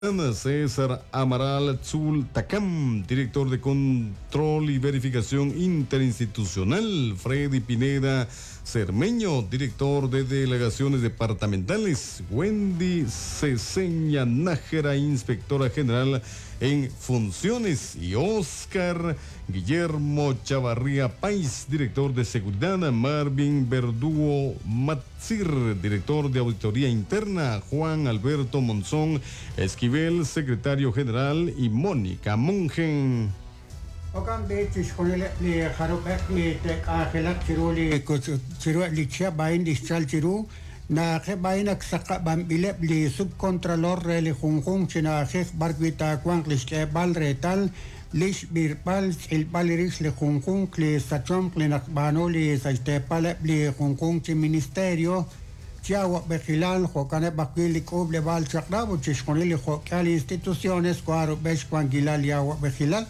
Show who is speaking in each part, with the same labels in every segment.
Speaker 1: César Amaral Tzul Takam, director de Control y Verificación Interinstitucional. Freddy Pineda Cermeño, director de Delegaciones Departamentales. Wendy Ceseña Nájera, inspectora general en funciones. Y Oscar Guillermo Chavarría Pais, director de Seguridad. Marvin Verdugo Matzir, director de Auditoría Interna. Juan Alberto Monzón Esquivel, secretario general. Y Mónica Mongen.
Speaker 2: Okan betis konele le harobek le tek agelak chiruli chiru lichia bain dischal chiru na ke bain aksaka bambile le subcontrolor le junjun china jef barquita kwang le bal retal lish birpal el baliris le junjun le sachom le nakbano le salte pale le junjun chi ministerio Chiawa Bejilal, Jocane Baquili Coble Bal Chakrabo, Chisconili Jocali instituciones, Cuaro Bech Quangilal y Agua Bejilal.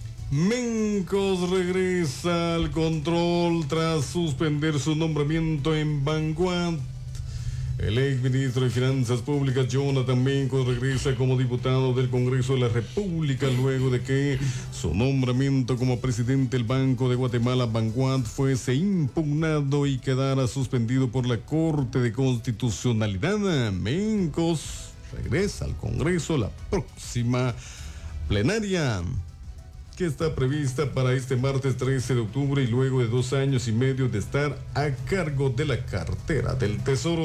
Speaker 1: Mencos regresa al control tras suspender su nombramiento en Banguat. El exministro de Finanzas Públicas, Jonathan Mencos, regresa como diputado del Congreso de la República luego de que su nombramiento como presidente del Banco de Guatemala, Banguat, fuese impugnado y quedara suspendido por la Corte de Constitucionalidad. Mencos regresa al Congreso la próxima plenaria, que está prevista para este martes 13 de octubre y luego de 2 años y medio de estar a cargo de la cartera del Tesoro.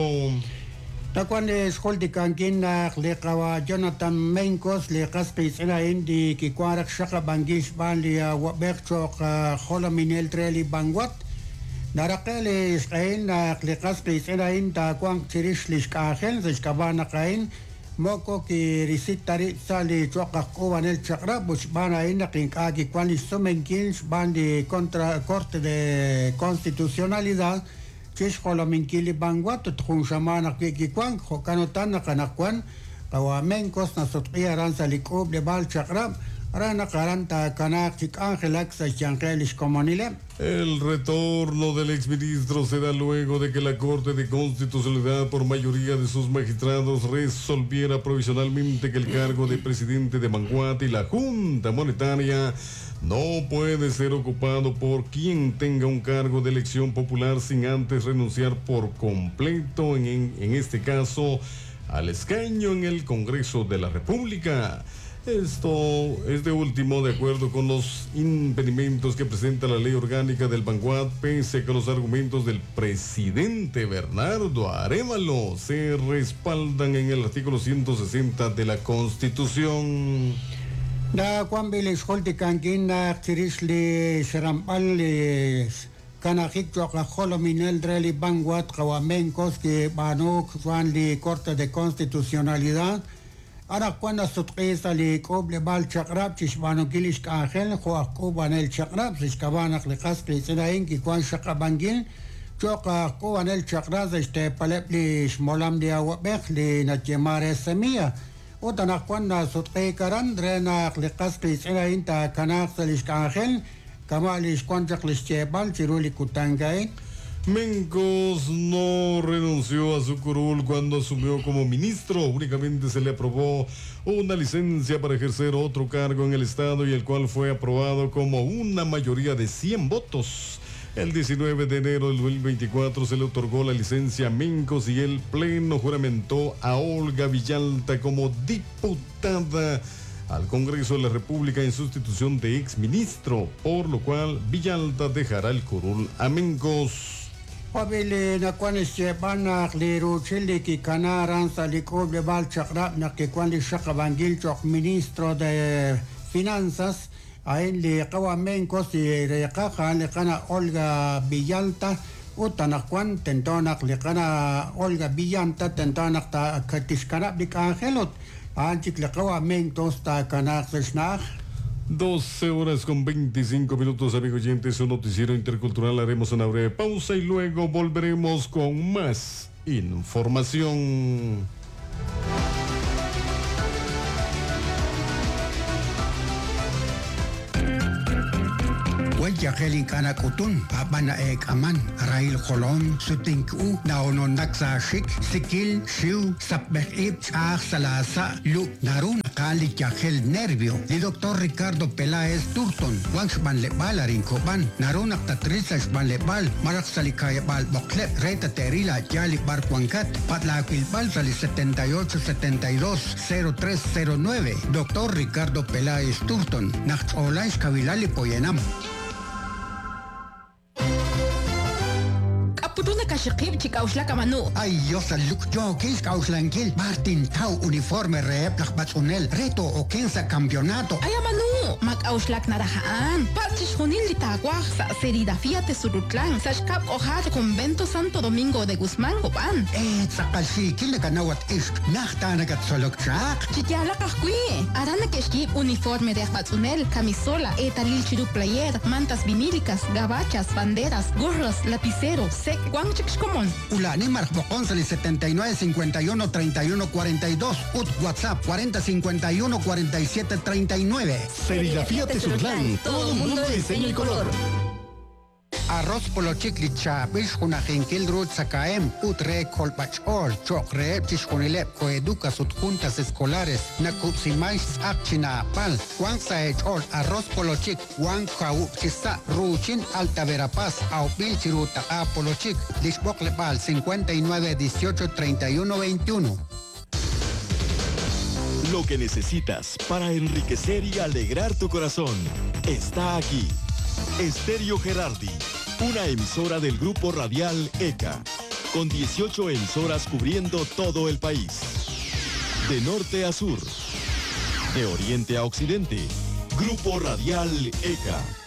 Speaker 2: Tacuanes Holdikankin le kawa Jonathan Mencos le kaspis era indi ki kwarak shaka bangish banlia waberchok holominel treli Banguat. Narakele Israel le kaspis era inta kwang chirishlish kahel zishkabana kain. Moko ki risitari sali choka kubanel chakra bushbana ina kinkagi kwani sumenkins bandi contra Corte de Constitucionalidad chish holominkili Banguat tkhun ki kwang hokanotana kanakwan Mencos na sotria ranza likub de bal chakra rana karanta kanak chik angelak sa chankelish comunile.
Speaker 1: El retorno del exministro se da luego de que la Corte de Constitucionalidad, por mayoría de sus magistrados, resolviera provisionalmente que el cargo de presidente de Banguat y la Junta Monetaria no puede ser ocupado por quien tenga un cargo de elección popular sin antes renunciar por completo, en este caso, al escaño en el Congreso de la República. Esto es de último de acuerdo con los impedimentos que presenta la ley orgánica del Banguat, pese a que los argumentos del presidente Bernardo Arévalo se respaldan en el artículo 160 de la Constitución.
Speaker 2: Da kwambilis holdikankin na tirishli sharampal kanakik choka holominel dreli Banguat Mencos que banuk li Corte de Constitucionalidad. Ahora cuando sutqisa li coble bal chakrab chishbano gilish kahel kuban el chakrab shkabanak li qasqi sinain ki kwan shaqabangil choka kuban el chakrab este palep li shmolam li awabek li nachemare semia utanak cuando sutqi karan drenak li qasqi sinain ta kanak salish kahel kamalish kwanchak li shebal chiruli kutangay.
Speaker 1: Mencos no renunció a su curul cuando asumió como ministro, únicamente se le aprobó una licencia para ejercer otro cargo en el Estado y el cual fue aprobado como una mayoría de 100 votos. El 19 de enero del 2024 se le otorgó la licencia a Mencos y el Pleno juramentó a Olga Villalta como diputada al Congreso de la República en sustitución de exministro, por lo cual Villalta dejará el curul a Mencos.
Speaker 2: Pabili na kwanis bana liru chili ki kanaran saliko de bal chakra na que cuando shakabangil chok ministro de finanzas ain li qawa Mencos y reqaqa le kana Olga Villalta utanak kwan tentonak le kana Olga Villalta tentonak ta katishkana bik angelot anchik le qawa Mencos ta kanak shnach.
Speaker 1: 12 horas con 25 minutos, amigos oyentes, un noticiero intercultural. Haremos una breve pausa y luego volveremos con más información.
Speaker 2: Jakelin Kanakutun, Papana Aman, Rail Holom, Sutinku, Naonon Naksashik, Sikil, Shiu, Sapbek Salasa, Lu, Narun, Kali Jakel Nervio, di Dr. Ricardo Peláez Turton, Wangsman Lebal Rincoban, Narunak Tatrisas Banlebal, Marak Salikaya Bal Boklet, Reta Terila, Yali Barquancat, Patlakil Balsali 7872-0309, Dr. Ricardo Peláez Turton, Nacht Olais Kavilali Poyenam.
Speaker 3: Puduna kashikib chikausla kamanu.
Speaker 2: Ay, Dios, al look yo, Kis Kauslankil, Martin Tau, uniforme rep, Lachbatzunel, reto o quinza campeonato.
Speaker 3: Ay, amanu, makauslak narahaan, parchis junil litakwak sa Serigrafía Tesurutlan, sa shkap ojar convento Santo Domingo de Guzmán, Copan.
Speaker 2: Sakalsi, Kilekanawat Isk, Nachtanagat Solokchak.
Speaker 3: Chikyala kakwi, arana keshkib uniforme de Batzunel, camisola, etalil chiru player, mantas vinílicas, gabachas, banderas, gorros, lapicero, sec, guanchix común.
Speaker 2: Ulani Marcboconsali 7951-3142, Ut WhatsApp 4051-4739.
Speaker 4: Serigrafía Tesurtlán, todo mundo de diseño y color.
Speaker 2: Arroz polo chiclicha, bishuna genkil rut sakaem, utre kolbachol, chokre, tishkunilep, coeduca sut juntas escolares, nakupsimais akchina pal, Juan saechol, arroz polo chic, Juan kau chisa, ruchin alta verapaz, au pilchiruta a polo chic, dishboklepal 59 18 31 21.
Speaker 4: Lo que necesitas para enriquecer y alegrar tu corazón está aquí. Estéreo Gerardi, una emisora del grupo radial ECA, con 18 emisoras cubriendo todo el país. De norte a sur, de oriente a occidente, Grupo Radial ECA.